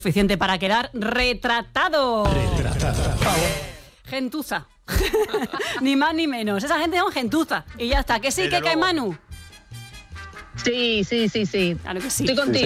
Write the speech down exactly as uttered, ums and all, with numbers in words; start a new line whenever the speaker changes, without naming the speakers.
Suficiente para quedar retratado.
Retratado.
Gentuza. Ni más ni menos. Esa gente son gentuza. Y ya está. ¿Que sí, que cae Manu?
Sí, sí, sí, sí.
Claro que sí.
Estoy contigo.